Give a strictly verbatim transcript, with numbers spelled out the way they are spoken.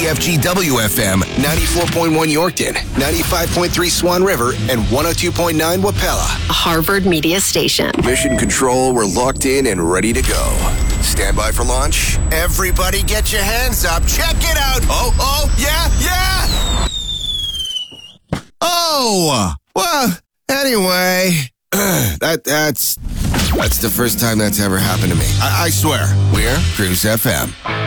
K F G W F M, ninety-four point one Yorkton, ninety-five point three Swan River, and one oh two point nine Wapella. A Harvard Media Station. Mission Control, we're locked in and ready to go. Stand by for launch. Everybody get your hands up. Check it out. Oh, oh, yeah, yeah. Oh, well, anyway, that that's that's the first time that's ever happened to me. I, I swear. We're Cruise F M.